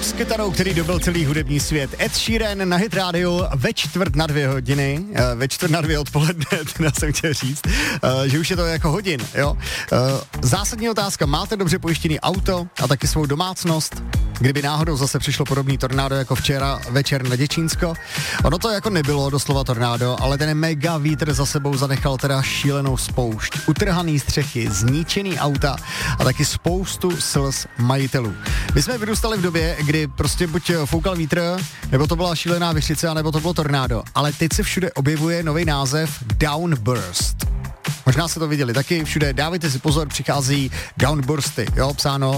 s kytarou, který dobil celý hudební svět. Ed Sheeran na Hit Radio ve 1:45, ve 1:45 odpoledne, teda jsem chtěl říct, že už je to jako hodin, jo. Zásadní otázka, máte dobře pojištěný auto a taky svou domácnost? Kdyby náhodou zase přišlo podobný tornádo jako včera večer na Děčínsko. Ono to jako nebylo doslova tornádo, ale ten mega vítr za sebou zanechal teda šílenou spoušť. Utrhaný střechy, zničený auta a taky spoustu slz majitelů. My jsme vyrůstali v době, kdy prostě buď foukal vítr, nebo to byla šílená vichřice, nebo to bylo tornádo. Ale teď se všude objevuje nový název Downburst. Možná jste to viděli taky, všude dávejte si pozor, přichází downbursty, jo, psáno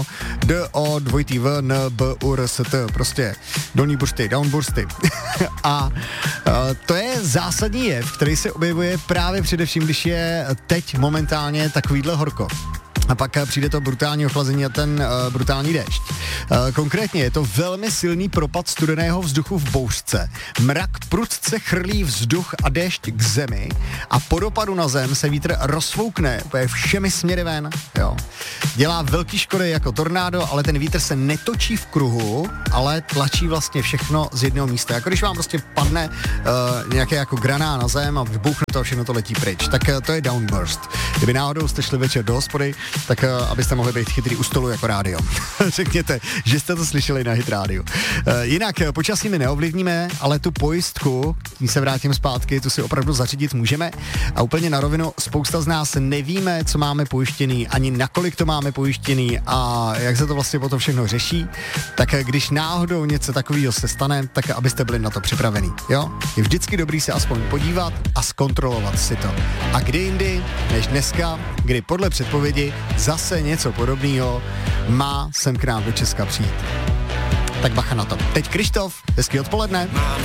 D-O-2-T-V-N-B-U-R-S-T, prostě dolní bursty, downbursty. A to je zásadní jev, který se objevuje právě především, když je teď momentálně takovýhle horko. A pak přijde to brutální ochlazení a ten brutální déšť. Konkrétně je to velmi silný propad studeného vzduchu v bouřce. Mrak prudce chrlí vzduch a déšť k zemi a po dopadu na zem se vítr rozfoukne všemi směry ven. Jo. Dělá velký škody jako tornádo, ale ten vítr se netočí v kruhu, ale tlačí vlastně všechno z jednoho místa. Jako když vám prostě padne nějaké jako graná na zem a vybuchne to a všechno to letí pryč. Tak to je downburst. Kdyby náhodou jste šli večer do hospody, tak abyste mohli být chytrý u stolu jako rádio. Řekněte, že jste to slyšeli na Hit rádiu. Jinak počasí my neovlivníme, ale tu pojistku, když se vrátím zpátky, tu si opravdu zařídit můžeme. A úplně na rovinu, spousta z nás nevíme, co máme pojištěný, ani nakolik to máme pojištěný a jak se to vlastně potom všechno řeší. Tak když náhodou něco takového se stane, tak abyste byli na to připravení. Jo? Je vždycky dobrý se aspoň podívat a zkontrolovat si to. A kdy jindy, než dneska, kdy podle předpovědi zase něco podobného má sem k nám do Česka přijít. Tak bacha na to. Teď Krištof, hezký odpoledne. Mám